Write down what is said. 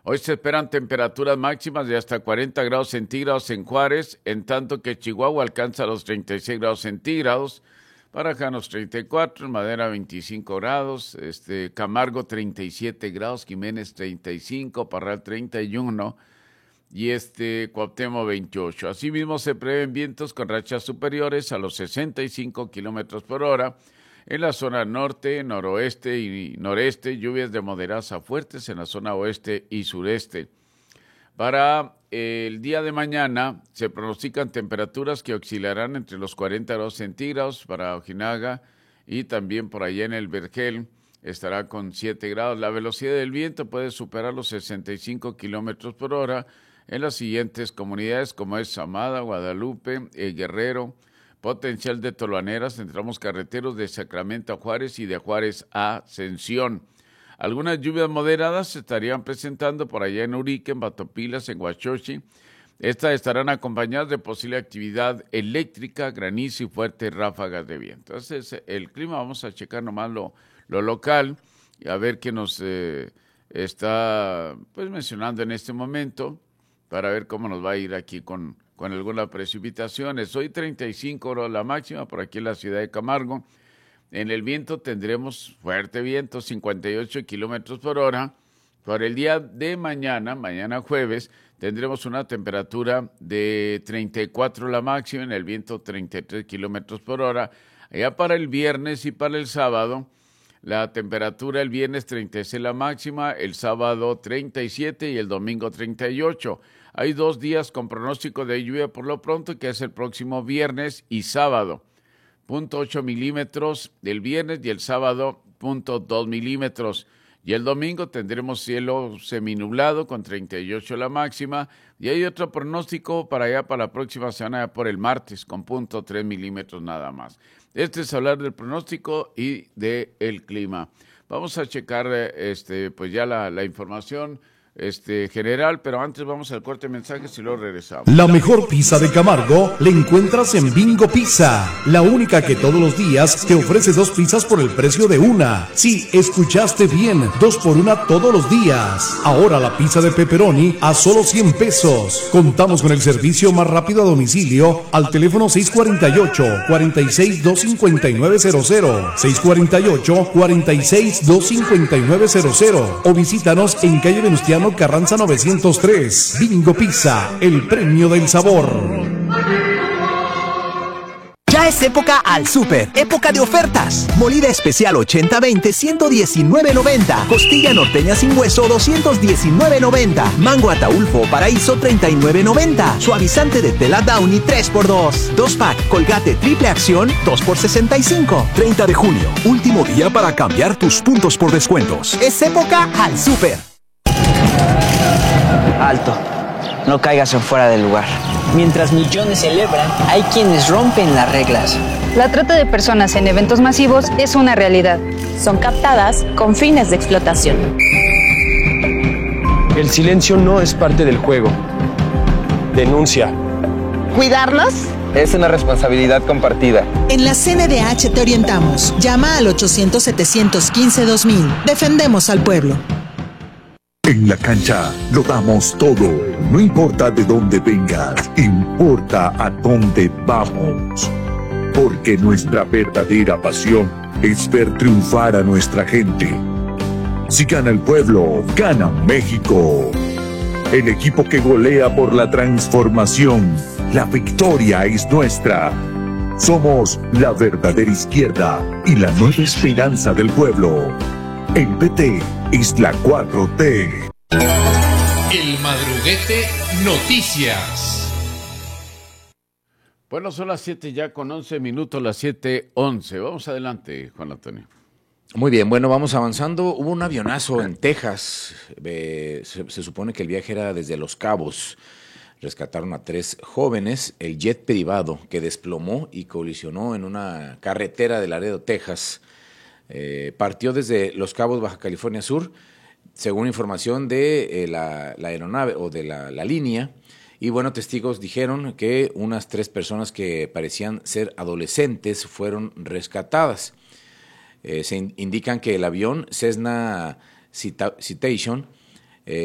Hoy se esperan temperaturas máximas de hasta 40 grados centígrados en Juárez, en tanto que Chihuahua alcanza los 36 grados centígrados, Barajanos 34, Madera 25 grados, Camargo 37 grados, Jiménez 35, Parral 31 y Cuauhtémoc 28. Asimismo se prevén vientos con rachas superiores a los 65 kilómetros por hora. En la zona norte, noroeste y noreste, lluvias de moderadas a fuertes en la zona oeste y sureste. Para el día de mañana se pronostican temperaturas que oscilarán entre los 40 grados centígrados para Ojinaga y también por allá en el Vergel estará con 7 grados. La velocidad del viento puede superar los 65 kilómetros por hora en las siguientes comunidades como es Amada, Guadalupe, Guerrero. Potencial de tolvaneras en tramos carreteros de Sacramento a Juárez y de Juárez a Ascensión. Algunas lluvias moderadas se estarían presentando por allá en Urique, en Batopilas, en Huachochi. Estas estarán acompañadas de posible actividad eléctrica, granizo y fuertes ráfagas de viento. Entonces, el clima, vamos a checar nomás lo local y a ver qué nos está mencionando en este momento para ver cómo nos va a ir aquí con algunas precipitaciones. Hoy 35 grados la máxima por aquí en la ciudad de Camargo. En el viento tendremos fuerte viento, 58 kilómetros por hora. Para el día de mañana jueves, tendremos una temperatura de 34 la máxima, en el viento 33 kilómetros por hora. Allá para el viernes y para el sábado, la temperatura el viernes 36 la máxima, el sábado 37 y el domingo 38. Hay 2 días con pronóstico de lluvia por lo pronto, que es el próximo viernes y sábado. 0.8 milímetros el viernes y el sábado 0.2 milímetros. Y el domingo tendremos cielo seminublado con 38 la máxima. Y hay otro pronóstico para allá para la próxima semana, por el martes, con 0.3 milímetros nada más. Este es hablar del pronóstico y del clima. Vamos a checar ya la información general, pero antes vamos al corte de mensajes y luego regresamos. La mejor pizza de Camargo la encuentras en Bingo Pizza, la única que todos los días te ofrece 2 pizzas por el precio de una. Sí, escuchaste bien, 2 por 1 todos los días. Ahora la pizza de pepperoni a solo 100 pesos. Contamos con el servicio más rápido a domicilio al teléfono 648-46-25900, 648-46-25900 o visítanos en calle Venustiano Carranza 903. Bingo Pizza, el premio del sabor. Ya es época al súper, época de ofertas. Molida especial 80-20, 119.90. Costilla norteña sin hueso, 219.90. Mango Ataulfo Paraíso, 39.90. Suavizante de tela Downy, 3x2. 2-pack Colgate Triple Acción, 2x65. 30 de junio, último día para cambiar tus puntos por descuentos. Es época al súper. Alto, no caigas en fuera del lugar. Mientras millones celebran, hay quienes rompen las reglas. La trata de personas en eventos masivos es una realidad. Son captadas con fines de explotación. El silencio no es parte del juego. Denuncia. ¿Cuidarnos? Es una responsabilidad compartida. En la CNDH te orientamos. Llama al 800-715-2000. Defendemos al pueblo. En la cancha lo damos todo. No importa de dónde vengas, importa a dónde vamos. Porque nuestra verdadera pasión es ver triunfar a nuestra gente. Si gana el pueblo, gana México. El equipo que golea por la transformación. La victoria es nuestra. Somos la verdadera izquierda y la nueva esperanza del pueblo. El PT es la 4T. El Madruguete Noticias. Bueno, son las 7 ya con 11 minutos, las 7:11. Vamos adelante, Juan Antonio. Muy bien, bueno, vamos avanzando. Hubo un avionazo en Texas. Se supone que el viaje era desde Los Cabos. Rescataron a 3 jóvenes. El jet privado que desplomó y colisionó en una carretera de Laredo, Texas. Partió desde Los Cabos, Baja California Sur, según información de la aeronave o de la línea. Y bueno, testigos dijeron que unas 3 personas que parecían ser adolescentes fueron rescatadas. Se indican que el avión Cessna Citation